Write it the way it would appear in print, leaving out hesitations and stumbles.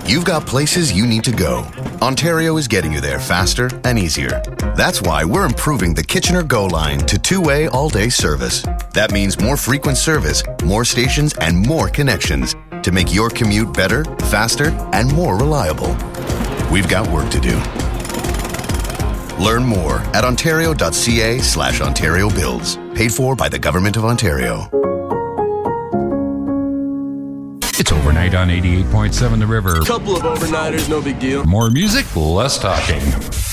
You've got places you need to go. Ontario is getting you there faster and easier. That's why we're improving the Kitchener Go line to two-way all-day service. That means more frequent service, more stations, and more connections to make your commute better, faster, and more reliable. We've got work to do. Learn more at ontario.ca/Ontario Builds. Paid for by the Government of Ontario. It's overnight on 88.7 The River. Couple of overnighters, no big deal. More music, less talking.